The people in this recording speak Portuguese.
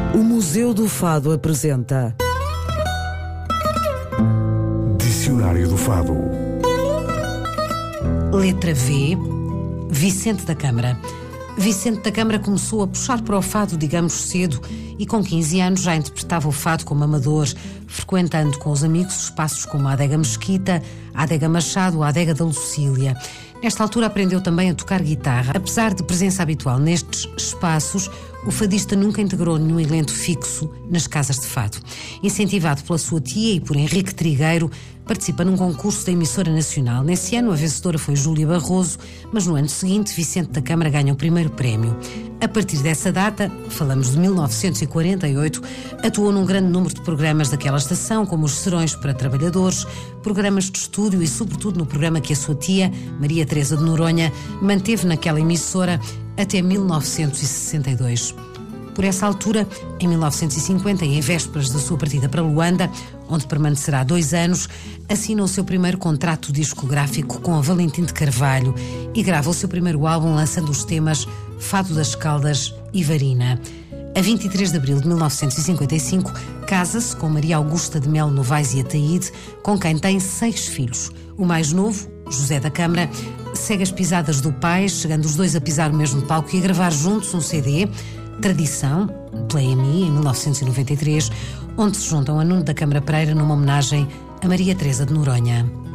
O Museu do Fado apresenta Dicionário do Fado. Letra V. Vicente da Câmara. Vicente da Câmara começou a puxar para o fado, digamos, cedo, e com 15 anos já interpretava o fado como amador, frequentando com os amigos espaços como a Adega Mesquita, a Adega Machado ou a Adega da Lucília. Nesta altura aprendeu também a tocar guitarra. Apesar de presença habitual nestes espaços, o fadista nunca integrou nenhum elenco fixo nas casas de fado. Incentivado pela sua tia e por Henrique Trigueiro, participa num concurso da emissora nacional. Nesse ano a vencedora foi Júlia Barroso, mas no ano seguinte Vicente da Câmara ganha o primeiro prémio. A partir dessa data, falamos de 1948, atuou num grande número de programas daquela estação, como os Serões para Trabalhadores, programas de estúdio e sobretudo no programa que a sua tia, Maria Teresa de Noronha, manteve naquela emissora até 1962. Por essa altura, em 1950, e em vésperas da sua partida para Luanda, onde permanecerá 2 anos, assina o seu primeiro contrato discográfico com a Valentim de Carvalho e grava o seu primeiro álbum lançando os temas Fado das Caldas e Varina. A 23 de abril de 1955, casa-se com Maria Augusta de Melo Novaes e Ataíde, com quem tem 6 filhos. O mais novo, José da Câmara, segue as pisadas do pai, chegando os dois a pisar o mesmo palco e a gravar juntos um CD, Tradição, pela EMI, em 1993, onde se juntam a Nuno da Câmara Pereira numa homenagem a Maria Teresa de Noronha.